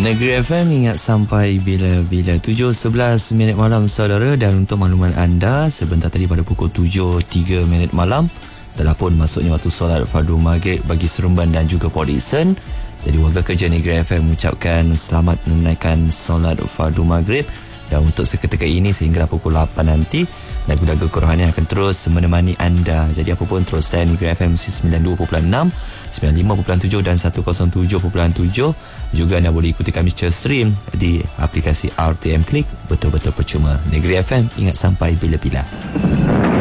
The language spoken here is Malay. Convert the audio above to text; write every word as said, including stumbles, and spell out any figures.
Negeri F M, ingat sampai bila-bila. Tujuh sebelas minit malam saudara. Dan untuk makluman anda, sebentar tadi pada pukul tujuh tiga minit malam telah pun masuknya waktu solat fardu maghrib bagi Seremban dan juga Port Dickson. Jadi warga kerja Negeri F M mengucapkan selamat menunaikan solat fardu maghrib. Dan untuk seketika ini sehingga pukul lapan nanti, lagu-lagu kerohanian akan terus menemani anda. Jadi apa pun terus layan Negeri F M sembilan puluh dua perpuluhan enam, sembilan puluh lima perpuluhan tujuh dan seratus tujuh perpuluhan tujuh. Juga anda boleh ikuti kami secara stream di aplikasi R T M Klik. Betul-betul percuma. Negeri F M, ingat sampai bila-bila.